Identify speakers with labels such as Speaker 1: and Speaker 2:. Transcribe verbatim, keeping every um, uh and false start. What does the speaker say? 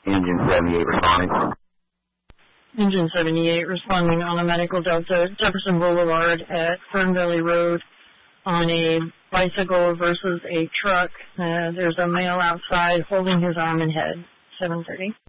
Speaker 1: Engine seventy-eight responding.
Speaker 2: Engine seventy-eight responding on a medical Delta, Jefferson Boulevard at Fern Valley Road on a bicycle versus a truck. Uh, there's a male outside holding his arm and head. seven thirty.